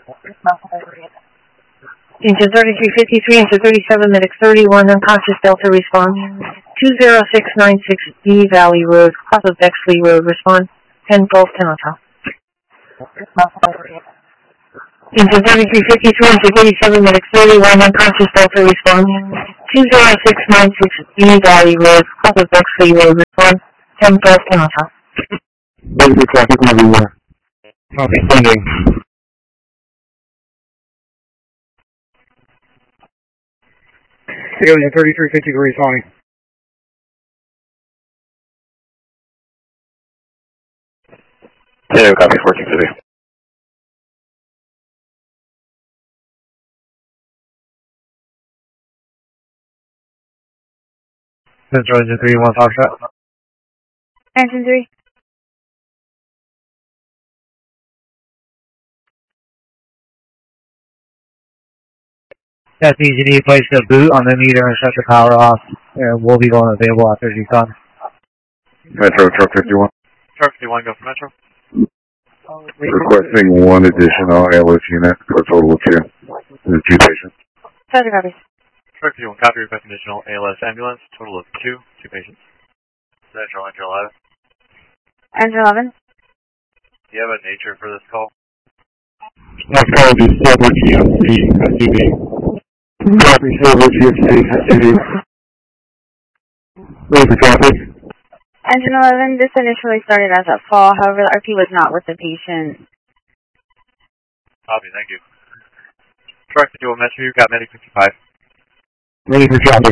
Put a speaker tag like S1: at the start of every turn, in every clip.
S1: Engine 3353, engine 37, medic 31, unconscious Delta response. 20696 D Valley Road, south of Bexley Road, response. 10 Gulf 10 Hotel. Engine 3353, engine 37, medic 31, unconscious Delta response. 20696 D Valley Road, south of Bexley Road, response. 10 Gulf 10 Hotel.
S2: Ready for traffic everywhere. Copy, sending. Alien 3353 responding.
S3: Yeah, copy 1450.
S2: Central Engine 31 Foxtrot.
S4: Engine 3.
S2: That means you need to place the boot on the meter and shut the power off, and we'll be going available after she's done.
S3: Metro, truck 51.
S5: Truck 51, go for Metro.
S3: Requesting one additional ALS unit for a total of 2. There's 2 patients.
S4: Roger, copies.
S5: Truck 51, copy, requesting additional ALS ambulance, total of 2 patients. Central, Engine 11.
S4: Engine 11.
S5: Do you have a nature for this call?
S2: That's going to be Silver GFC SUV. Copy, Silver GFC SUV. Ready for traffic.
S4: Engine 11, this initially started as a fall, however, the RP was not with the patient.
S5: Copy, thank you. Truck 51, Metro, you got medic 55.
S2: Ready for traffic.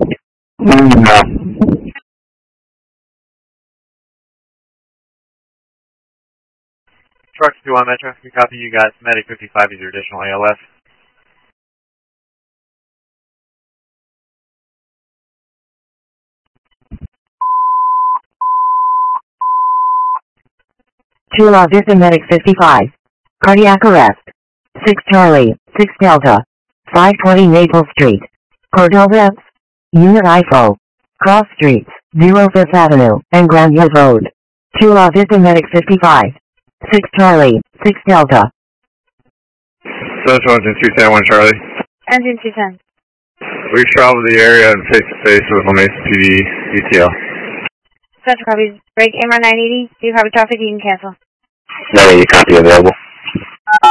S5: Truck 51, Metro, you copy, you got medic 55 is your additional ALS.
S1: Chula Vista Medic 55. Cardiac arrest. 6 Charlie, 6 Delta. 520 Maple Street. Cordova. Unit IFO. Cross Streets, 0 5th Avenue, and Grand Hill Road. Chula Vista Medic 55. 6 Charlie, 6 Delta.
S3: Central Engine 210, 1 Charlie.
S4: Engine 210.
S3: We've traveled the area and face-to-face with La Mesa PD ETL.
S4: Central copies. Break AMR 980. Do you copy traffic? You can cancel.
S3: 980, copy available.